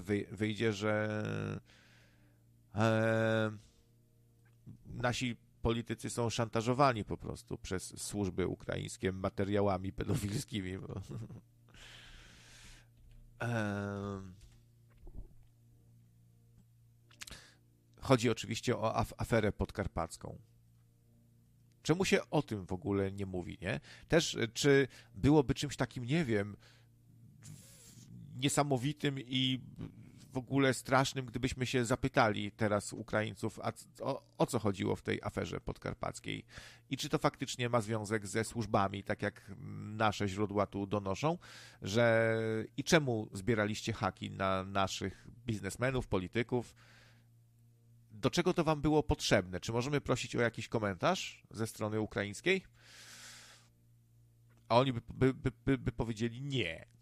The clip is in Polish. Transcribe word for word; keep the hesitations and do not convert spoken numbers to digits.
wyjdzie, że e, nasi politycy są szantażowani po prostu przez służby ukraińskie materiałami pedofilskimi. Bo... e, chodzi oczywiście o af- aferę podkarpacką. Czemu się o tym w ogóle nie mówi, nie? Też, czy byłoby czymś takim, nie wiem, niesamowitym i w ogóle strasznym, gdybyśmy się zapytali teraz Ukraińców, a o, o co chodziło w tej aferze podkarpackiej i czy to faktycznie ma związek ze służbami, tak jak nasze źródła tu donoszą, że i czemu zbieraliście haki na naszych biznesmenów, polityków, do czego to wam było potrzebne? Czy możemy prosić o jakiś komentarz ze strony ukraińskiej? A oni by, by, by, by powiedzieli nie,